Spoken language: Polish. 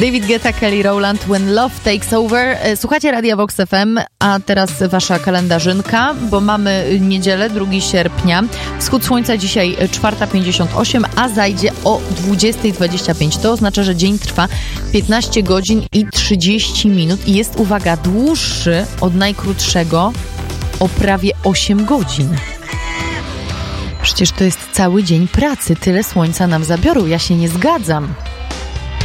David Guetta, Kelly Rowland, When Love Takes Over. Słuchacie Radia Vox FM, a teraz wasza kalendarzynka, bo mamy niedzielę, 2 sierpnia. Wschód słońca dzisiaj 4:58, a zajdzie o 20:25. To oznacza, że dzień trwa 15 godzin i 30 minut i jest, uwaga, dłuższy od najkrótszego o prawie 8 godzin. Przecież to jest cały dzień pracy. Tyle słońca nam zabiorą. Ja się nie zgadzam.